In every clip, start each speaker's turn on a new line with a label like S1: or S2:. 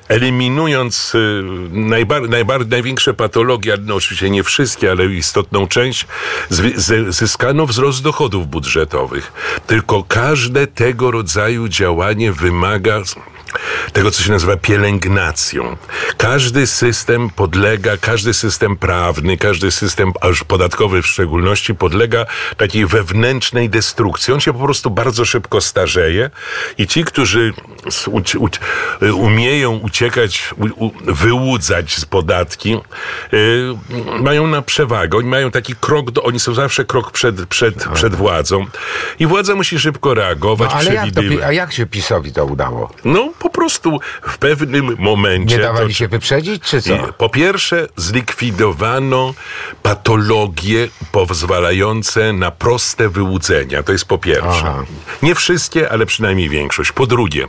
S1: eliminując największe patologie, no oczywiście nie wszystkie, ale istotną część, zyskano wzrost dochodów budżetowych. Tylko każde tego rodzaju działanie wymaga tego, co się nazywa pielęgnacją. Każdy system każdy system prawny, każdy system, a już podatkowy w szczególności, podlega takiej wewnętrznej destrukcji. On się po prostu bardzo szybko starzeje i ci, którzy umieją uciekać, wyłudzać z podatki, mają na przewagę. Oni mają taki oni są zawsze krok przed władzą. I władza musi szybko reagować, przewidywać.
S2: A jak się PiS-owi to udało?
S1: No, po prostu w pewnym momencie...
S2: Nie dawali się wyprzedzić, czy co?
S1: Po pierwsze, zlikwidowano patologie pozwalające na proste wyłudzenia. To jest po pierwsze. Aha. Nie wszystkie, ale przynajmniej większość. Po drugie,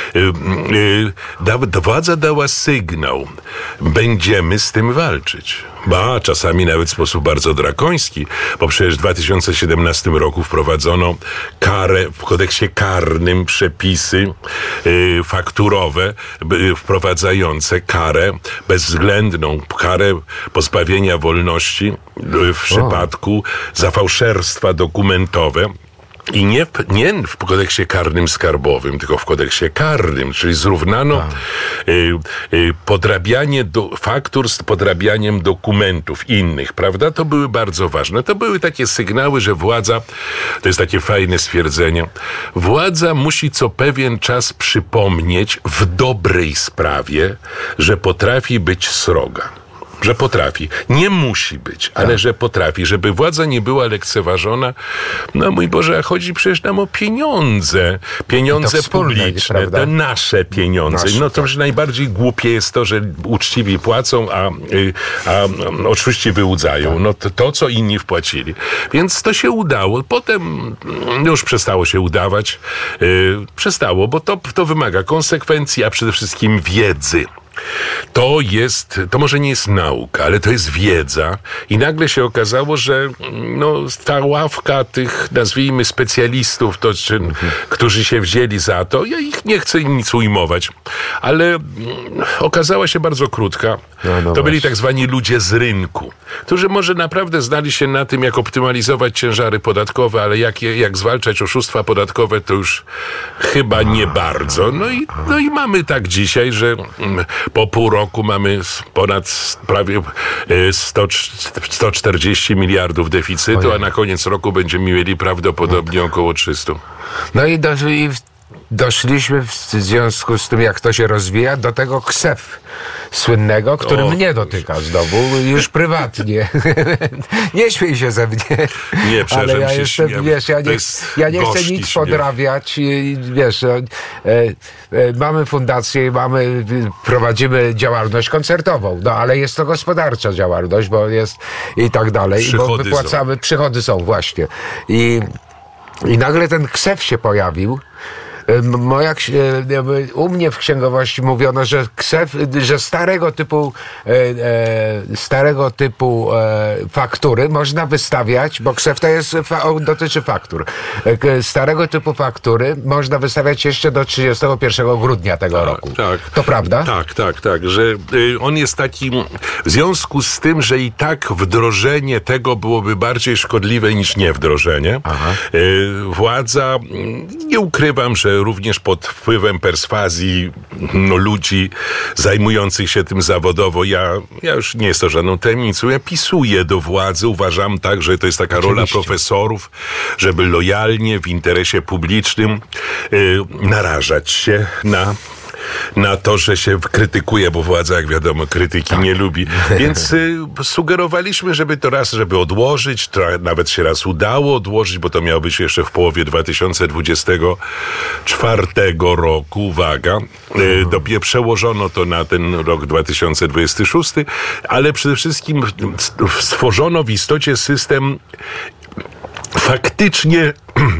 S1: władza dała sygnał. Będziemy z tym walczyć. Czasami nawet w sposób bardzo drakoński, bo przecież w 2017 roku wprowadzono karę, w kodeksie karnym przepisy fakturowe wprowadzające karę bezwzględną, karę pozbawienia wolności w przypadku fałszerstwa dokumentowe. I nie w kodeksie karnym skarbowym, tylko w kodeksie karnym, czyli zrównano podrabianie faktur z podrabianiem dokumentów innych, prawda? To były bardzo ważne. To były takie sygnały, że władza, to jest takie fajne stwierdzenie, władza musi co pewien czas przypomnieć w dobrej sprawie, że potrafi być sroga. Że potrafi. Nie musi być, ale że potrafi. Żeby władza nie była lekceważona. No mój Boże, a chodzi przecież nam o pieniądze. Pieniądze publiczne. Te nasze pieniądze. No to już najbardziej głupie jest to, że uczciwi płacą, a oszuści wyłudzają. No to, co inni wpłacili. Więc to się udało. Potem już przestało się udawać. Przestało, bo to wymaga konsekwencji, a przede wszystkim wiedzy. To może nie jest nauka, ale to jest wiedza i nagle się okazało, że ta ławka tych, nazwijmy, specjalistów, którzy się wzięli za to, ja ich nie chcę nic ujmować, ale okazała się bardzo krótka. To byli tak zwani ludzie z rynku, którzy może naprawdę znali się na tym, jak optymalizować ciężary podatkowe, ale jak zwalczać oszustwa podatkowe, to już chyba nie bardzo. No i mamy tak dzisiaj, że po pół roku mamy ponad prawie 140 miliardów deficytu, a na koniec roku będziemy mieli prawdopodobnie około 300.
S2: No i doszliśmy w związku z tym, jak to się rozwija, do tego KSEF słynnego, który mnie dotyka znowu, już prywatnie. Nie śmiej się ze mnie.
S1: Nie,
S2: ale ja jestem, ja nie chcę nic podrabiać. Mamy fundację, prowadzimy działalność koncertową, ale jest to gospodarcza działalność, bo jest i tak dalej.
S1: Przychody
S2: bo wypłacamy, przychody są właśnie. I nagle ten KSEF się pojawił. U mnie w księgowości mówiono, że KSEF, że starego typu faktury można wystawiać, bo KSEF dotyczy faktur. Starego typu faktury można wystawiać jeszcze do 31 grudnia tego roku. Tak. To prawda?
S1: Tak, że on jest taki, w związku z tym, że i tak wdrożenie tego byłoby bardziej szkodliwe niż niewdrożenie. Władza, nie ukrywam, że również pod wpływem perswazji ludzi zajmujących się tym zawodowo, ja już nie jest to żadną tajemnicą, ja pisuję do władzy, uważam tak, że to jest taka rola profesorów, żeby lojalnie w interesie publicznym narażać się na to, że się krytykuje, bo władza, jak wiadomo, krytyki nie lubi. Więc sugerowaliśmy, żeby odłożyć, nawet się raz udało odłożyć, bo to miało być jeszcze w połowie 2024 roku, uwaga, przełożono to na ten rok 2026, ale przede wszystkim stworzono w istocie system faktycznie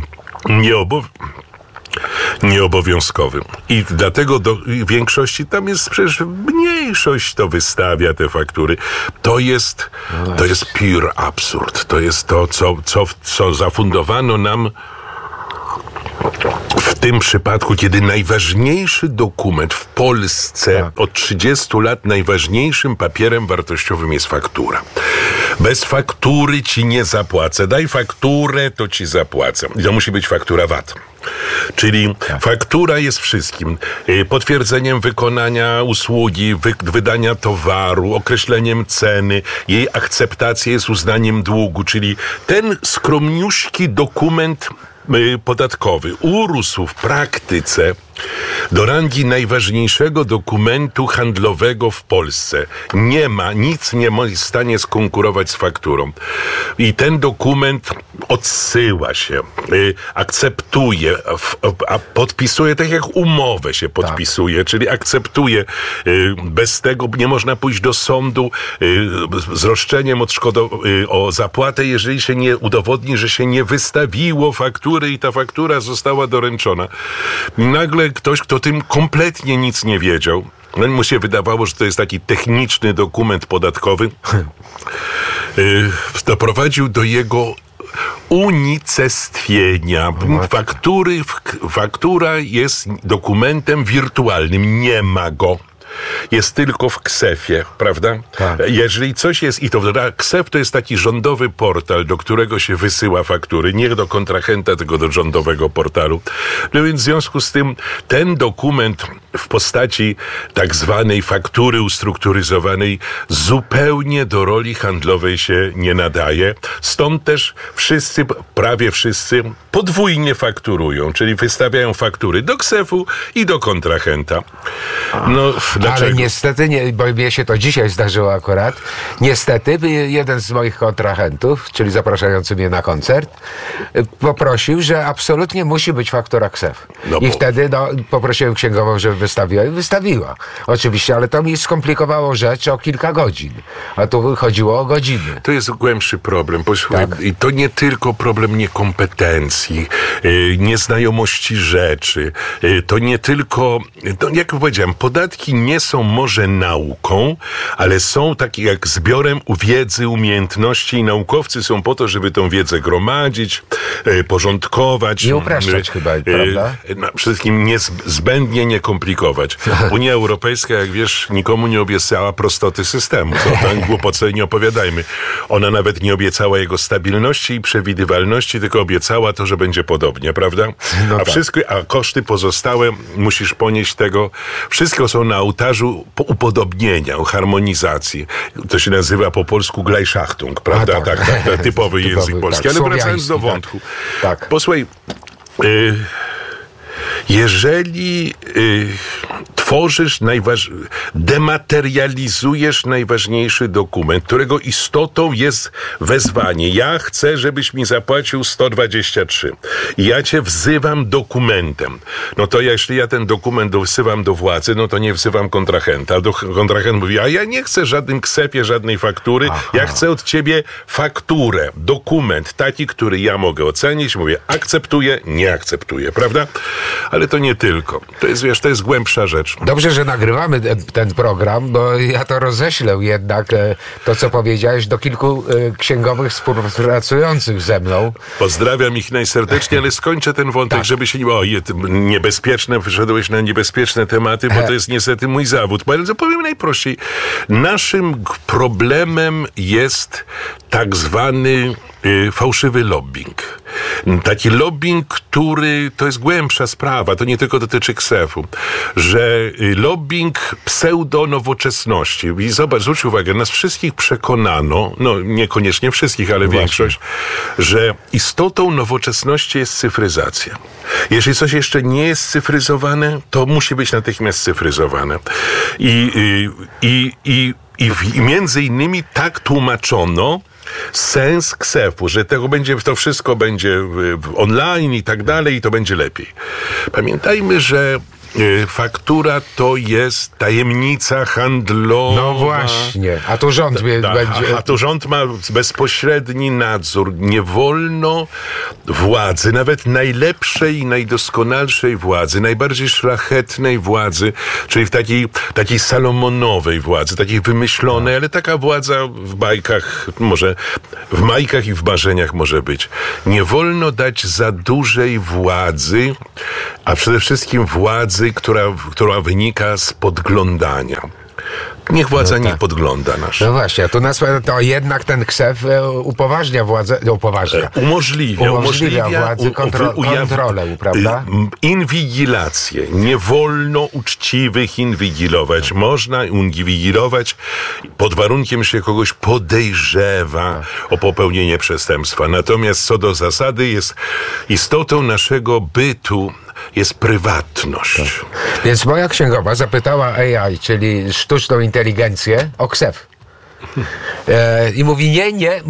S1: nieobowiązkowym. I dlatego w większości tam jest przecież mniejszość to wystawia te faktury. To jest pure absurd. To jest to, co zafundowano nam w tym przypadku, kiedy najważniejszy dokument w Polsce od 30 lat, najważniejszym papierem wartościowym jest faktura. Bez faktury ci nie zapłacę. Daj fakturę, to ci zapłacę. I to musi być faktura VAT. Czyli faktura jest wszystkim. Potwierdzeniem wykonania usługi, wydania towaru, określeniem ceny, jej akceptacja jest uznaniem długu, czyli ten skromniuśki dokument podatkowy urósł w praktyce do rangi najważniejszego dokumentu handlowego w Polsce. Nic nie jest w stanie skonkurować z fakturą. I ten dokument odsyła się, akceptuje, a podpisuje tak jak umowę się podpisuje, czyli akceptuje. Bez tego nie można pójść do sądu z roszczeniem o zapłatę, jeżeli się nie udowodni, że się nie wystawiło faktury i ta faktura została doręczona. Nagle ktoś, kto tym kompletnie nic nie wiedział, mu się wydawało, że to jest taki techniczny dokument podatkowy, doprowadził do jego unicestwienia. Faktura jest dokumentem wirtualnym, nie ma go. Jest tylko w KSEF-ie, prawda? Tak. Jeżeli coś jest, i to KSEF to jest taki rządowy portal, do którego się wysyła faktury, nie do kontrahenta, tylko do rządowego portalu. No więc w związku z tym ten dokument w postaci tak zwanej faktury ustrukturyzowanej zupełnie do roli handlowej się nie nadaje. Stąd też prawie wszyscy podwójnie fakturują, czyli wystawiają faktury do KSEF-u i do kontrahenta. No, dlaczego?
S2: Ale niestety, bo mnie się to dzisiaj zdarzyło akurat, niestety jeden z moich kontrahentów, czyli zapraszający mnie na koncert, poprosił, że absolutnie musi być faktura KSEF. I wtedy poprosiłem księgową, żeby wystawiła i wystawiła. Oczywiście, ale to mi skomplikowało rzecz o kilka godzin. A tu chodziło o godziny.
S1: To jest głębszy problem. Posłuchaj, i to nie tylko problem niekompetencji, nieznajomości rzeczy. To nie tylko, jak powiedziałem, podatki nie są może nauką, ale są takie jak zbiorem wiedzy, umiejętności i naukowcy są po to, żeby tą wiedzę gromadzić, porządkować.
S2: Nie upraszczać chyba, prawda?
S1: Przede wszystkim zbędnie nie komplikować. Unia Europejska, jak wiesz, nikomu nie obiecała prostoty systemu. To tak głupoce nie opowiadajmy. Ona nawet nie obiecała jego stabilności i przewidywalności, tylko obiecała to, że będzie podobnie, prawda? No a koszty pozostałe musisz ponieść tego. Wszystko są na ołtarzu upodobnienia, harmonizacji. To się nazywa po polsku Gleichschaltung, prawda? Tak, typowy język polski. Ale wracając do wątku. Posłuchaj, jeżeli tworzysz dematerializujesz najważniejszy dokument, którego istotą jest wezwanie. Ja chcę, żebyś mi zapłacił 123. I ja cię wzywam dokumentem. No to jeśli ja ten dokument wzywam do władzy, no to nie wzywam kontrahenta. Kontrahent mówi, a ja nie chcę żadnym KSEF-ie, żadnej faktury. Ja chcę od ciebie fakturę, dokument, taki, który ja mogę ocenić. Mówię, akceptuję, nie akceptuję, prawda? Ale to nie tylko. To jest głębsza rzecz.
S2: Dobrze, że nagrywamy ten program, bo ja to roześlę jednak, to co powiedziałeś, do kilku księgowych współpracujących ze mną.
S1: Pozdrawiam ich najserdeczniej, ale skończę ten wątek, żeby się niebezpieczne, wyszedłeś na niebezpieczne tematy, bo to jest niestety mój zawód. Ale powiem najprościej. Naszym problemem jest tak zwany fałszywy lobbying. Taki lobbying, który to jest głębsza sprawa, to nie tylko dotyczy KSEF-u, że lobbying pseudo-nowoczesności. I zobacz, zwróć uwagę, nas wszystkich przekonano, no niekoniecznie wszystkich, ale większość, że istotą nowoczesności jest cyfryzacja. Jeżeli coś jeszcze nie jest cyfryzowane, to musi być natychmiast cyfryzowane. I między innymi tak tłumaczono sens KSEF-u, że to wszystko będzie online i tak dalej i to będzie lepiej. Pamiętajmy, że faktura to jest tajemnica handlowa.
S2: No właśnie, a tu rząd będzie...
S1: A tu rząd ma bezpośredni nadzór. Nie wolno władzy, nawet najlepszej i najdoskonalszej władzy, najbardziej szlachetnej władzy, czyli w takiej salomonowej władzy, takiej wymyślonej, ale taka władza w bajkach, może w majkach i w marzeniach może być. Nie wolno dać za dużej władzy, a przede wszystkim władzy, która wynika z podglądania. Niech władza nie podgląda nas.
S2: No właśnie, a tu to jednak ten KSeF upoważnia władzę, umożliwia władzy kontrolę, prawda?
S1: Inwigilację. Nie wolno uczciwych inwigilować. Można inwigilować pod warunkiem, że się kogoś podejrzewa o popełnienie przestępstwa. Natomiast co do zasady jest istotą naszego bytu jest prywatność.
S2: Tak. Więc moja księgowa zapytała AI, czyli sztuczną inteligencję, o KSeF. I mówi, nie,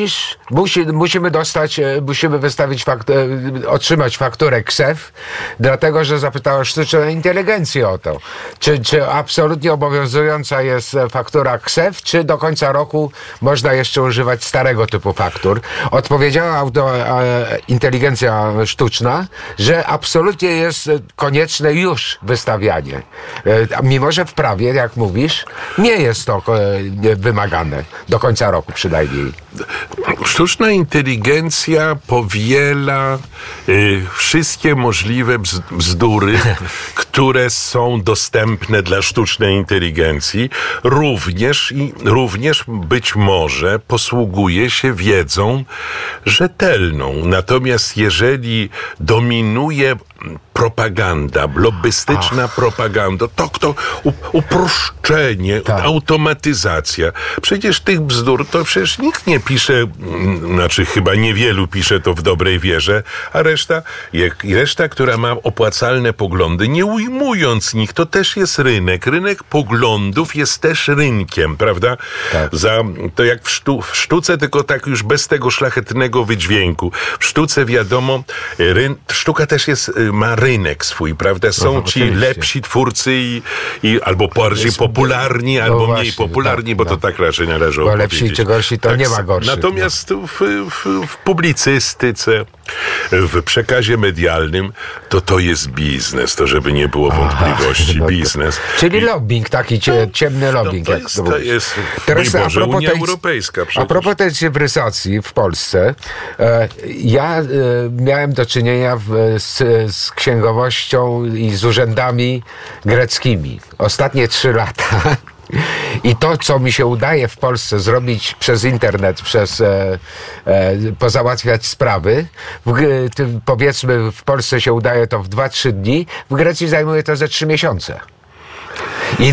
S2: musimy wystawić otrzymać fakturę KSeF, dlatego, że zapytała sztuczną inteligencję o to. Czy absolutnie obowiązująca jest faktura KSeF, czy do końca roku można jeszcze używać starego typu faktur? Odpowiedziała inteligencja sztuczna, że absolutnie jest konieczne już wystawianie. Mimo że w prawie, jak mówisz, nie jest to wymagane. Do końca roku przynajmniej.
S1: Sztuczna inteligencja powiela wszystkie możliwe bzdury, które są dostępne dla sztucznej inteligencji. Również być może posługuje się wiedzą rzetelną. Natomiast jeżeli dominuje propaganda, lobbystyczna propaganda, to uproszczenie, automatyzacja. Przecież tych bzdur to przecież nikt nie pisze, znaczy chyba niewielu pisze to w dobrej wierze, a reszta, która ma opłacalne poglądy, nie ujmując nich, to też jest rynek. Rynek poglądów jest też rynkiem, prawda? Tak. To jak w sztuce, tylko tak już bez tego szlachetnego wydźwięku. W sztuce wiadomo, sztuka też ma rynek swój, prawda? Są ci lepsi twórcy i albo bardziej popularni, albo mniej popularni, bo to tak raczej należy
S2: bo lepsi czy gorsi, to nie ma gorszych.
S1: Natomiast w publicystyce, w przekazie medialnym, to jest biznes, to żeby nie było wątpliwości, biznes.
S2: Czyli lobbying, taki ciemny lobbying.
S1: To jest teraz Unia Europejska. Przecież.
S2: A propos tej cyfryzacji w Polsce, ja miałem do czynienia z księgowością i z urzędami greckimi. Ostatnie 3 lata. I to, co mi się udaje w Polsce zrobić przez internet, pozałatwiać sprawy, powiedzmy w Polsce się udaje to w 2-3 dni, w Grecji zajmuje to ze 3 miesiące. I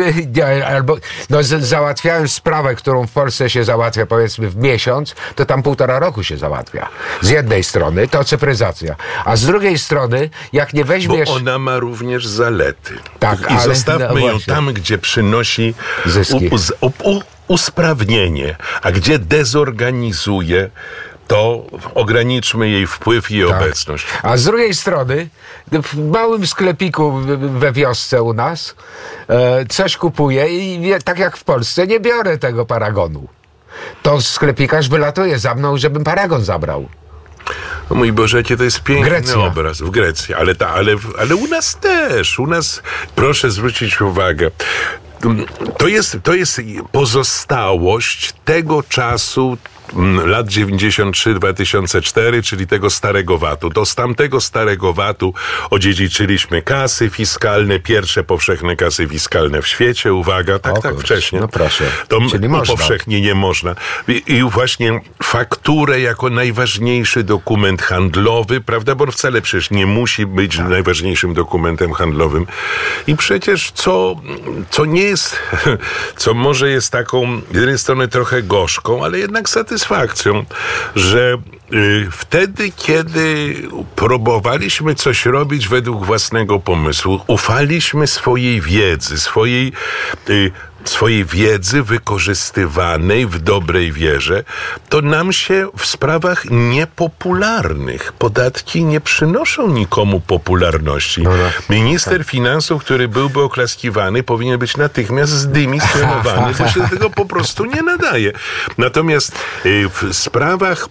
S2: załatwiałem sprawę, którą w Polsce się załatwia powiedzmy w miesiąc, to tam 1,5 roku się załatwia. Z jednej strony to cyfryzacja, a z drugiej strony jak nie weźmiesz...
S1: Bo ona ma również zalety.
S2: Tak,
S1: i zostawmy ją tam, gdzie przynosi usprawnienie, a gdzie dezorganizuje, to ograniczmy jej wpływ i obecność.
S2: A z drugiej strony, w małym sklepiku we wiosce u nas coś kupuję i tak jak w Polsce nie biorę tego paragonu. To sklepikarz wylatuje za mną, żebym paragon zabrał.
S1: O mój Boże, to jest piękny
S2: Grecja.
S1: obraz w Grecji, ale u nas też. U nas, proszę zwrócić uwagę, to jest pozostałość tego czasu, lat 93-2004, czyli tego starego VAT-u. To z tamtego starego VAT-u odziedziczyliśmy kasy fiskalne, pierwsze powszechne kasy fiskalne w świecie. Uwaga, tak wcześnie.
S2: No proszę.
S1: To powszechnie nie można. I właśnie fakturę jako najważniejszy dokument handlowy, prawda, bo wcale przecież nie musi być najważniejszym dokumentem handlowym. I przecież co nie jest, co może jest taką z jednej strony trochę gorzką, ale jednak satysfakcją, że wtedy, kiedy próbowaliśmy coś robić według własnego pomysłu, ufaliśmy swojej wiedzy, swojej swojej wiedzy wykorzystywanej w dobrej wierze, to nam się w sprawach niepopularnych podatki nie przynoszą nikomu popularności. Minister finansów, który byłby oklaskiwany, powinien być natychmiast zdymisjonowany, bo się do tego po prostu nie nadaje. Natomiast w sprawach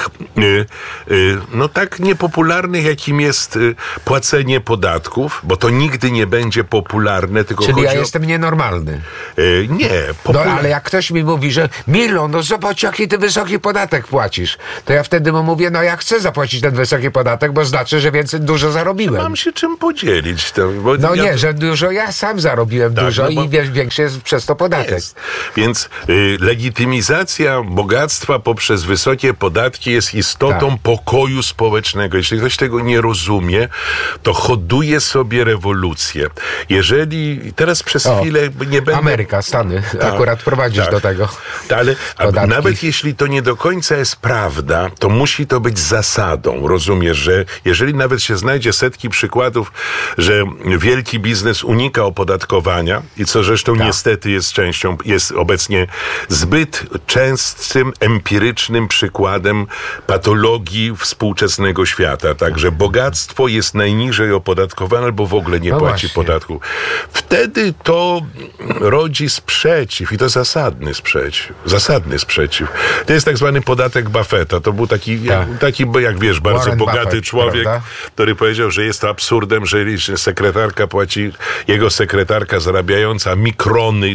S1: tak niepopularnych, jakim jest płacenie podatków, bo to nigdy nie będzie popularne, tylko
S2: czyli
S1: chodzi
S2: ja jestem nienormalny.
S1: Nie.
S2: No ale jak ktoś mi mówi, że Milo, no zobacz jaki ty wysoki podatek płacisz, to ja wtedy mu mówię, no ja chcę zapłacić ten wysoki podatek, bo znaczy, że dużo zarobiłem.
S1: Mam się czym podzielić.
S2: Że dużo ja sam zarobiłem dużo i większy jest przez to podatek.
S1: Jest. Więc legitymizacja bogactwa poprzez wysokie podatki jest istotą pokoju społecznego. Jeśli ktoś tego nie rozumie, to hoduje sobie rewolucję. Jeżeli teraz przez chwilę nie będę...
S2: Ameryka, Stany akurat prowadzisz do tego.
S1: Ale nawet jeśli to nie do końca jest prawda, to musi to być zasadą. Rozumiesz, że jeżeli nawet się znajdzie setki przykładów, że wielki biznes unika opodatkowania i co zresztą niestety jest obecnie zbyt częstym, empirycznym przykładem patologii współczesnego świata. Także bogactwo jest najniżej opodatkowane albo w ogóle nie płaci podatku. Wtedy to rodzi sprzeciw i to zasadny sprzeciw. To jest tak zwany podatek Buffetta. To był taki jak wiesz, bardzo
S2: Warren
S1: bogaty
S2: Buffett,
S1: człowiek,
S2: prawda?
S1: który powiedział, że jest to absurdem, że jego sekretarka zarabiająca mikrony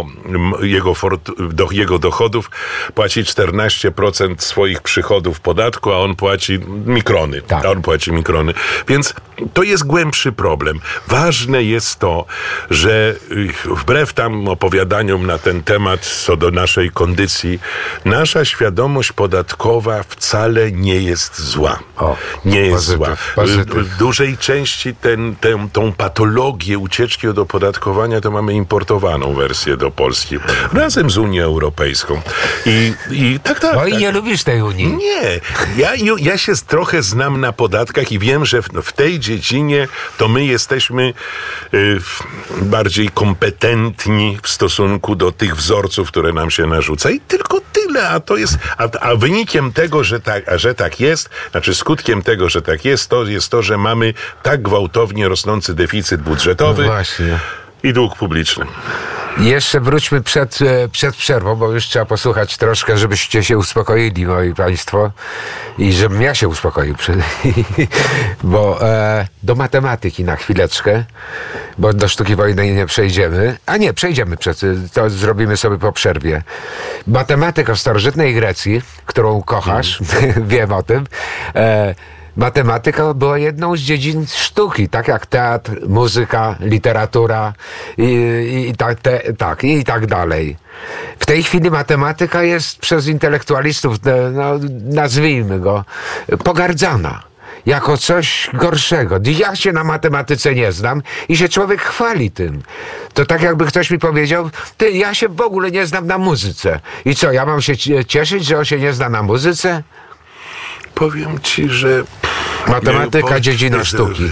S1: jego dochodów płaci 14% swoich przychodów podatku, a on płaci mikrony. Więc to jest głębszy problem. Ważne jest to, że wbrew tam opowiadaniom na ten temat co do naszej kondycji, nasza świadomość podatkowa wcale nie jest zła. Nie jest zła. W dużej części tą patologię ucieczki od opodatkowania to mamy importowaną wersję do Polski. Razem z Unią Europejską. I tak.
S2: I nie lubisz tej Unii.
S1: Nie. Ja się trochę znam na podatkach i wiem, że w tej dziedzinie to my jesteśmy bardziej kompetentni w stosunku do tych wzorców, które nam się narzuca. I tylko tyle. A wynikiem tego, że tak jest, znaczy skutkiem tego, że tak jest, to jest to, że mamy tak gwałtownie rosnący deficyt budżetowy i dług publiczny.
S2: Jeszcze wróćmy przed przerwą, bo już trzeba posłuchać troszkę, żebyście się uspokoili, moi państwo, i żebym ja się uspokoił. Bo do matematyki na chwileczkę, bo do sztuki wojennej nie przejdziemy. A nie, przejdziemy, to zrobimy sobie po przerwie. Matematyka w starożytnej Grecji, którą kochasz, wiem o tym, matematyka była jedną z dziedzin sztuki, tak jak teatr, muzyka, literatura i tak dalej. W tej chwili matematyka jest przez intelektualistów, nazwijmy go, pogardzana jako coś gorszego. Ja się na matematyce nie znam i się człowiek chwali tym. To tak jakby ktoś mi powiedział, ja się w ogóle nie znam na muzyce. I co, ja mam się cieszyć, że on się nie zna na muzyce?
S1: Powiem ci, że...
S2: Matematyka, dziedzina sztuki.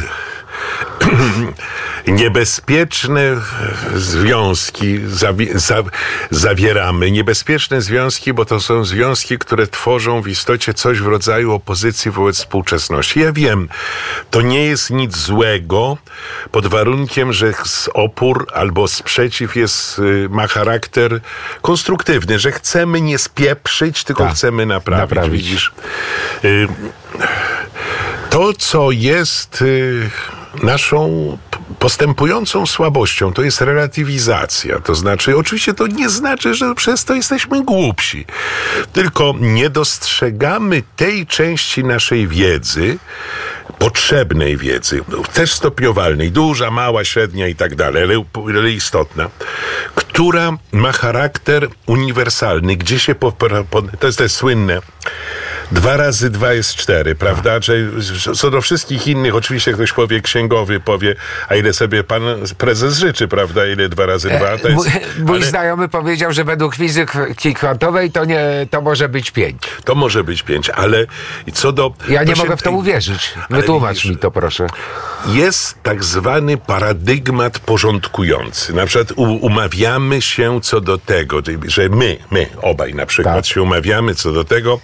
S1: Niebezpieczne związki zawieramy. Niebezpieczne związki, bo to są związki, które tworzą w istocie coś w rodzaju opozycji wobec współczesności. Ja wiem, to nie jest nic złego, pod warunkiem, że opór albo sprzeciw ma charakter konstruktywny, że chcemy nie spieprzyć, tylko chcemy naprawić. Widzisz? To, co jest naszą postępującą słabością, to jest relatywizacja. To znaczy, oczywiście to nie znaczy, że przez to jesteśmy głupsi. Tylko nie dostrzegamy tej części naszej wiedzy, potrzebnej wiedzy, też stopniowalnej, duża, mała, średnia i tak dalej, ale istotna, która ma charakter uniwersalny, gdzie się to jest słynne. 2 razy 2 jest 4, prawda? Co do wszystkich innych, oczywiście ktoś powie, księgowy powie, a ile sobie pan prezes życzy, prawda? Ile 2 razy 2 to jest...
S2: Mój znajomy powiedział, że według fizyki kwantowej to może być 5.
S1: To może być 5, ale co do...
S2: Ja nie mogę w to uwierzyć. Wytłumacz mi to, proszę.
S1: Jest tak zwany paradygmat porządkujący. Na przykład umawiamy się co do tego, że my obaj na przykład się umawiamy co do tego,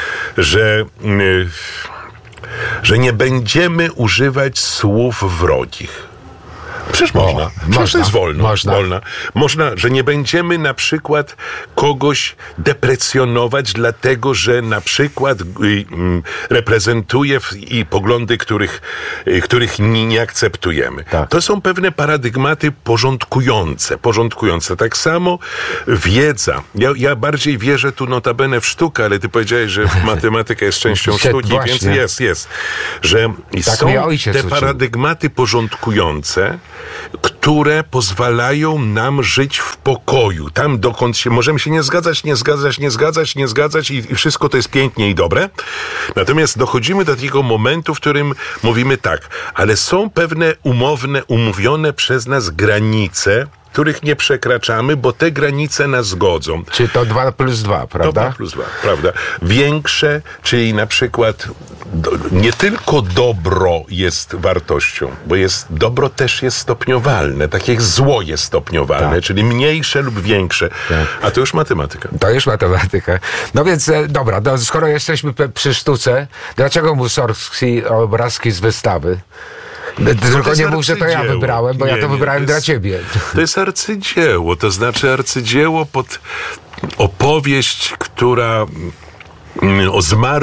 S1: że nie będziemy używać słów wrogich. Przecież można. Przecież to jest wolno. Można, że nie będziemy na przykład kogoś deprecjonować, dlatego że na przykład reprezentuje i poglądy, których nie akceptujemy.
S2: Tak.
S1: To są pewne paradygmaty porządkujące. Tak samo wiedza. Ja bardziej wierzę tu notabene w sztukę, ale ty powiedziałeś, że matematyka jest częścią sztuki,
S2: właśnie.
S1: więc jest. Że
S2: tak
S1: są te
S2: uczył.
S1: paradygmaty porządkujące, które pozwalają nam żyć w pokoju. Tam dokąd się możemy się nie zgadzać i wszystko to jest pięknie i dobre. Natomiast dochodzimy do takiego momentu, w którym mówimy tak, ale są pewne umówione przez nas granice, których nie przekraczamy, bo te granice nas godzą.
S2: Czy to 2+2, prawda?
S1: To 2+2, prawda. Większe, czyli na przykład nie tylko dobro jest wartością, bo dobro też jest stopniowalne, tak jak zło jest stopniowalne, czyli mniejsze lub większe. A to już matematyka.
S2: To już matematyka. No więc, dobra, skoro jesteśmy przy sztuce, dlaczego Mussorgsky obrazki z wystawy? Tylko nie mów, że to ja wybrałem, bo ja to wybrałem dla ciebie.
S1: To jest arcydzieło, to znaczy arcydzieło pod opowieść, która o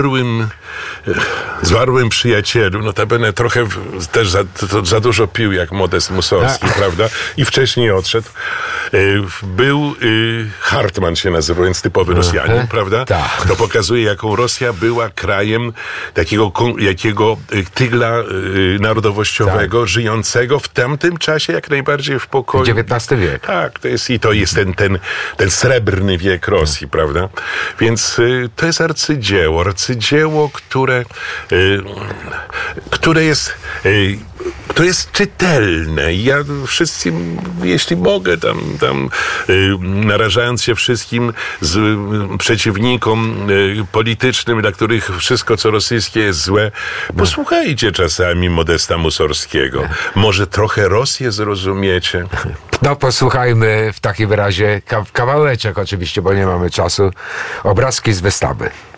S1: zmarłym przyjacielu, notabene trochę też za dużo pił jak Modest Mussorgsky, prawda? I wcześniej odszedł. Był Hartmann się nazywał, więc typowy Rosjanin, prawda?
S2: Tak.
S1: To pokazuje, jaką Rosja była krajem jakiego tygla narodowościowego, żyjącego w tamtym czasie jak najbardziej w pokoju.
S2: XIX wiek.
S1: Tak, to jest ten srebrny wiek Rosji, prawda? Więc to jest arcydzieło, które jest czytelne. Ja wszyscy, jeśli mogę, tam narażając się wszystkim przeciwnikom politycznym, dla których wszystko, co rosyjskie jest złe, posłuchajcie czasami Modesta Mussorgskiego. Może trochę Rosję zrozumiecie.
S2: No posłuchajmy w takim razie kawałeczek oczywiście, bo nie mamy czasu. Obrazki z wystawy.